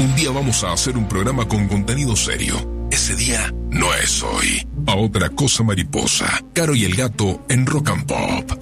Un día vamos a hacer un programa con contenido serio. Ese día no es hoy. A otra cosa mariposa. Caro y el gato en Rock and Pop.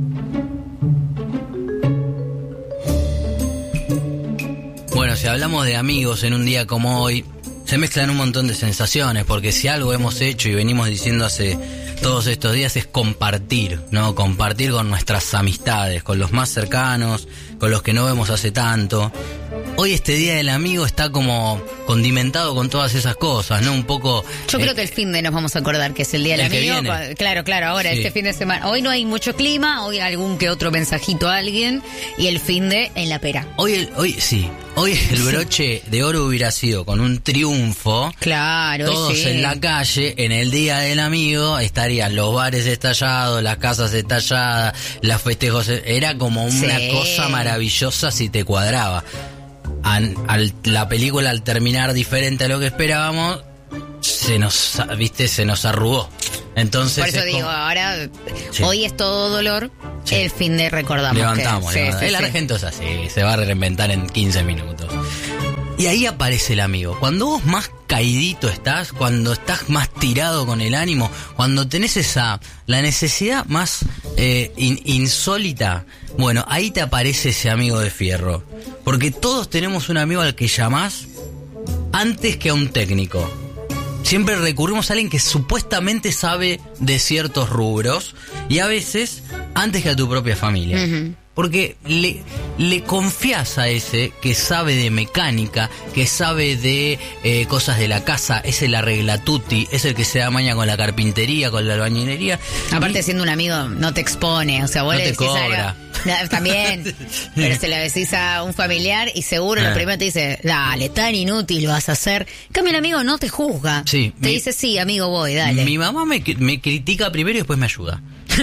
Bueno, si hablamos de amigos en un día como hoy, se mezclan un montón de sensaciones, porque si algo hemos hecho y venimos diciendo hace todos estos días es compartir, ¿no? Compartir con nuestras amistades, con los más cercanos, con los que no vemos hace tanto. Hoy este Día del Amigo está como condimentado con todas esas cosas, ¿no? Un poco... Yo creo que el fin de nos vamos a acordar que es el Día del Amigo. Claro, ahora, sí. Este fin de semana. Hoy no hay mucho clima, hoy algún que otro mensajito a alguien, y el fin de en la pera. Hoy el broche de oro hubiera sido con un triunfo. Claro, todos sí. En la calle, en el Día del Amigo, estarían los bares estallados, las casas estalladas, los festejos. Era como una cosa maravillosa si te cuadraba. La película, al terminar diferente a lo que esperábamos, se nos arrugó. Entonces, por eso digo, ahora hoy es todo dolor, el fin de recordamos. Levantamos. El argento es así, se va a reinventar en 15 minutos. Y ahí aparece el amigo. Cuando vos más caidito estás, cuando estás más tirado con el ánimo, cuando tenés la necesidad más insólita, bueno, ahí te aparece ese amigo de fierro. Porque todos tenemos un amigo al que llamás antes que a un técnico. Siempre recurrimos a alguien que supuestamente sabe de ciertos rubros, y a veces antes que a tu propia familia. Uh-huh. Porque le confías a ese que sabe de mecánica, que sabe de cosas de la casa, es el arreglatuti, es el que se da maña con la carpintería, con la albañilería. Aparte, siendo un amigo, no te expone, o sea, vos no le te decís cobra. También, pero se le decís a un familiar y seguro lo primero te dice, dale, tan inútil vas a hacer. En cambio, el amigo no te juzga. Sí, te dice, sí, amigo, voy, dale. Mi mamá me critica primero y después me ayuda.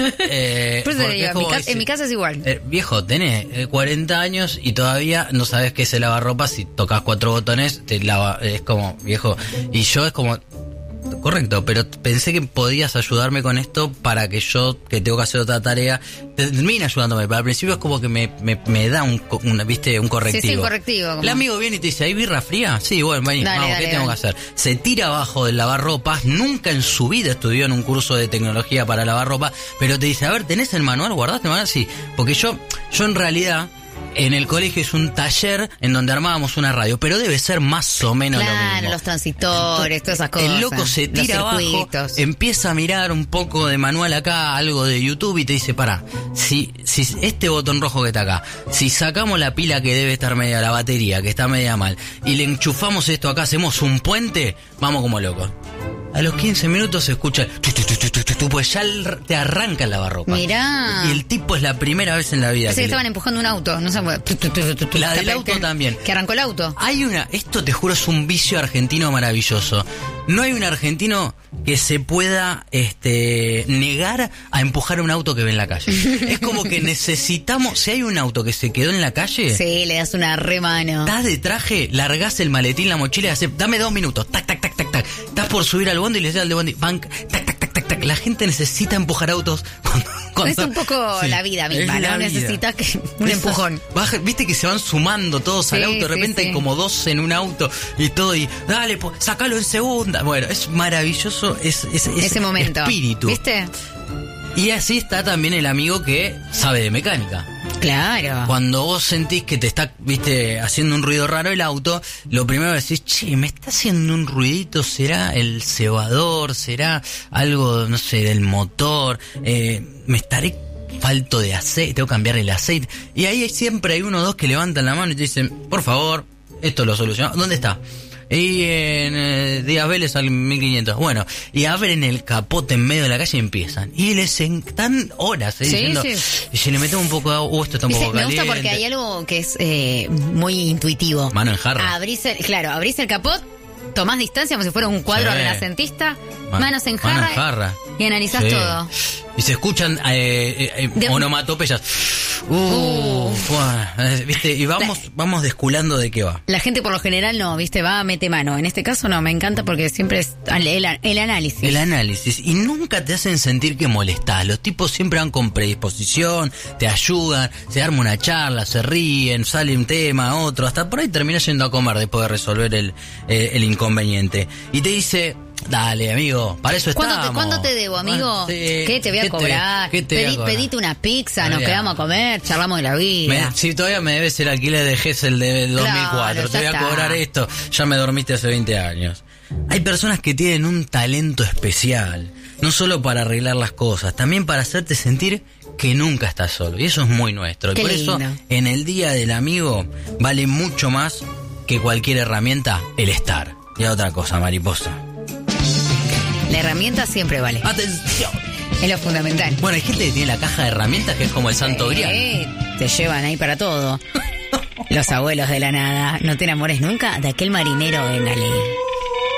Por eso digo, en mi casa es igual. Viejo, tenés 40 años y todavía no sabes qué es el lavarropas. Si tocas 4 botones, te lava. Es como, viejo. Y yo es como... Correcto, pero pensé que podías ayudarme con esto para que yo, que tengo que hacer otra tarea, termine ayudándome. Pero al principio es como que me da un correctivo. Sí, un correctivo. Como... El amigo viene y te dice, ¿hay birra fría? Sí, bueno, vení, vamos, ¿qué tengo que hacer? Se tira abajo del lavarropas, nunca en su vida estudió en un curso de tecnología para lavar ropa, pero te dice, a ver, ¿tenés el manual? ¿Guardaste el manual? Sí, porque yo en realidad... En el colegio es un taller en donde armábamos una radio, pero debe ser más o menos lo mismo. Claro, los transitores, todas esas cosas. El loco se tira abajo, empieza a mirar un poco de manual acá, algo de YouTube, y te dice, pará, si este botón rojo que está acá, si sacamos la pila que debe estar media, la batería, que está media mal, y le enchufamos esto acá, hacemos un puente, vamos como locos. A los 15 minutos se escucha pues ya te arranca el lavarropa. Mirá. Y el tipo es la primera vez en la vida. Pensé que estaban empujando un auto, no sé. La del auto también. Que arrancó el auto. Esto te juro es un vicio argentino maravilloso. No hay un argentino que se pueda negar a empujar un auto que ve en la calle. Es como que necesitamos, si hay un auto que se quedó en la calle, sí, le das una remano. Estás de traje, largás el maletín, la mochila y haces, dame 2 minutos, tac, tac, tac, tac, tac. Estás por subir al bondi y le decís al de bondi, tac, tac, tac, tac, tac. La gente necesita empujar autos cuando es un poco la vida misma, ¿no? Necesitas un empujón. Viste que se van sumando todos al auto, de repente hay como 2 en un auto y todo, y dale, sacalo en segunda. Bueno, es maravilloso ese momento, espíritu. ¿Viste? Y así está también el amigo que sabe de mecánica. Claro. Cuando vos sentís que te está, haciendo un ruido raro el auto, lo primero que decís, che, me está haciendo un ruidito, ¿será el cebador? ¿Será algo, no sé, del motor? ¿Me estaré falto de aceite? ¿Tengo que cambiar el aceite? Y ahí siempre hay 1 o 2 que levantan la mano y te dicen, por favor, esto lo solucionamos. ¿Dónde está? Y en Díaz Vélez al 1500. Bueno, y abren el capote en medio de la calle y empiezan. Y les están horas diciendo, y si le metemos un poco de agua, esto está un poco caliente. Me gusta porque hay algo que es muy intuitivo. Mano en jarra. Abrís el capot, tomás distancia como si fuera un cuadro renacentista, manos en jarra y analizás todo. y se escuchan onomatopeyas. ¿Viste? Y vamos desculando de qué va. La gente por lo general no, ¿viste? Va, mete mano. En este caso no, me encanta porque siempre es el análisis. El análisis. Y nunca te hacen sentir que molestás. Los tipos siempre van con predisposición, te ayudan, se arma una charla, se ríen, sale un tema, otro. Hasta por ahí termina yendo a comer después de resolver el inconveniente. Y te dice... Dale, amigo, para eso estamos. ¿Cuándo te debo, amigo? Sí. ¿Qué te voy a cobrar? Pedite una pizza, nos quedamos a comer, charlamos de la vida. Si todavía me debes el alquiler de Gesell de 2004, te voy a cobrar esto, ya me dormiste hace 20 años. Hay personas que tienen un talento especial, no solo para arreglar las cosas, también para hacerte sentir que nunca estás solo. Y eso es muy nuestro. Qué y por lindo. eso, en el Día del Amigo, vale mucho más que cualquier herramienta el estar. Y otra cosa, mariposa. La herramienta siempre vale. ¡Atención! Es lo fundamental. Bueno, hay gente que tiene la caja de herramientas que es como el santo grial. Te llevan ahí para todo. Los abuelos de la nada. No te enamores nunca de aquel marinero, véngale.